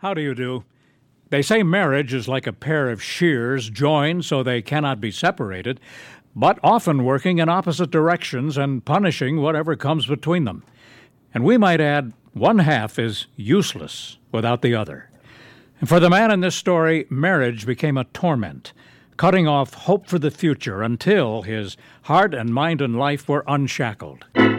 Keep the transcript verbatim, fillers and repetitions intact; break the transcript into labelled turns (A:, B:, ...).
A: How do you do? They say marriage is like a pair of shears joined so they cannot be separated, but often working in opposite directions and punishing whatever comes between them. And we might add, one half is useless without the other. And for the man in this story, marriage became a torment, cutting off hope for the future until his heart and mind and life were unshackled.